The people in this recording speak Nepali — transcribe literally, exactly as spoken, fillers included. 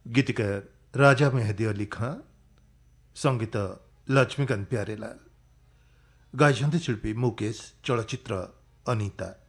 गीतिकार राजा मेहदी अली खाँ, संगीत लक्ष्मीकांत प्यारेलाल, गाइछन्ति शिल्पी मुकेश, चलचित्र अनिता।